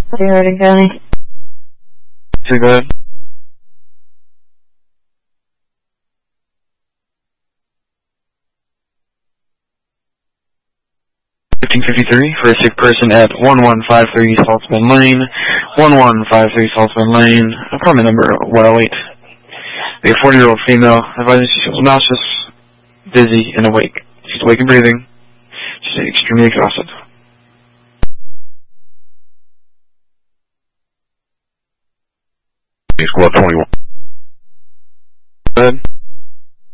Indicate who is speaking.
Speaker 1: Harding County.
Speaker 2: So go ahead. For a sick person at 1153 Saltzman Lane, 1153 Saltzman Lane, apartment number 108. The 40-year-old female advises she feels nauseous, dizzy, and awake. She's awake and breathing. She's extremely exhausted.
Speaker 3: Squad 21.